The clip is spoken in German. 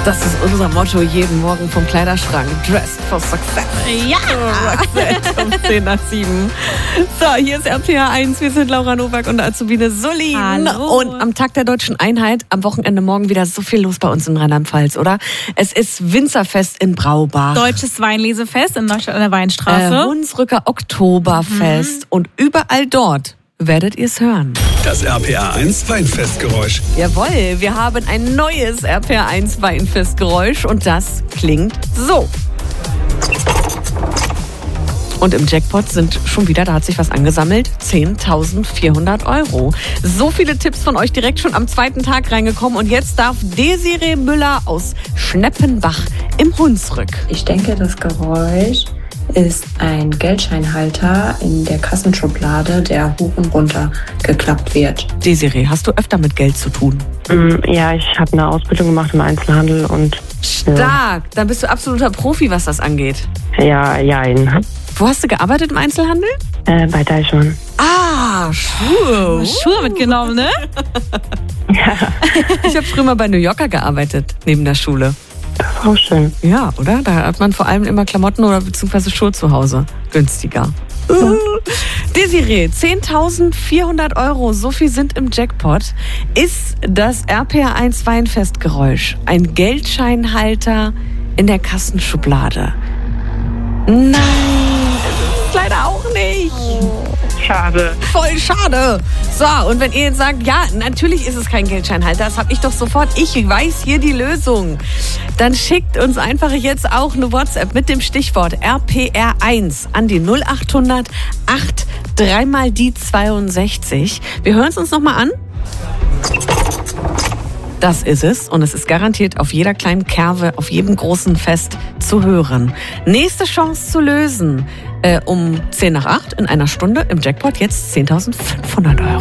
Das ist unser Motto jeden Morgen vom Kleiderschrank. Dressed for Success. Ja! Um 10 nach 7. So, hier ist RPA 1. Wir sind Laura Nowak und Azubine Sully. Hallo. Und am Tag der Deutschen Einheit, am Wochenende morgen wieder so viel los bei uns in Rheinland-Pfalz, oder? Es ist Winzerfest in Braubach. Deutsches Weinlesefest in Neustadt an der Weinstraße. Hunsrücker Oktoberfest. Und überall dort werdet ihr es hören. Das RPA1 Weinfestgeräusch. Jawohl, wir haben ein neues RPA1 Weinfestgeräusch und das klingt so. Und im Jackpot sind schon wieder, da hat sich was angesammelt, 10.400 €. So viele Tipps von euch direkt schon am zweiten Tag reingekommen. Und jetzt darf Desiree Müller aus Schneppenbach im Hunsrück. Ich denke, das Geräusch ist ein Geldscheinhalter in der Kassenschublade, der hoch und runter geklappt wird. Desiree, hast du öfter mit Geld zu tun? Ja, ich habe eine Ausbildung gemacht im Einzelhandel und Stark, dann bist du absoluter Profi, was das angeht. ja, Wo hast du gearbeitet im Einzelhandel? bei Deichmann. Ah, Schuhe. Schuhe mitgenommen, ne? Ich habe früher mal bei New Yorker gearbeitet, neben der Schule. Das ist auch schön. Ja, oder? Da hat man vor allem immer Klamotten oder beziehungsweise Schuhe zu Hause. Günstiger. Desiree, 10.400 €, so viel sind im Jackpot. Ist das RPA1 Weinfestgeräusch ein Geldscheinhalter in der Kassenschublade? Nein, das ist leider auch nicht. Schade. Voll schade. So, und wenn ihr jetzt sagt, ja, natürlich ist es kein Geldscheinhalter, das habe ich doch sofort, ich weiß hier die Lösung, dann schickt uns einfach jetzt auch eine WhatsApp mit dem Stichwort RPR1 an die 0800 8 3 mal die 62. Wir hören es uns nochmal an. Das ist es und es ist garantiert auf jeder kleinen Kerwe, auf jedem großen Fest zu hören. Nächste Chance zu lösen um 10 nach 8 in einer Stunde im Jackpot jetzt 10.500 €.